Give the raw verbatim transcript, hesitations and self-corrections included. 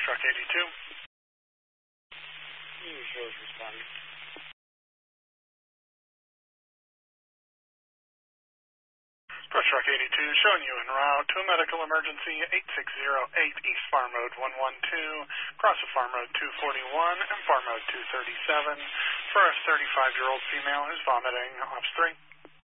Truck eighty-two. Shows responding. Brush Truck eighty-two showing you en route to a medical emergency eight six zero eight East Farm Road one one two, cross of Farm Road two forty-one and Farm Road two thirty-seven for a thirty-five-year-old female who's vomiting. Ops three.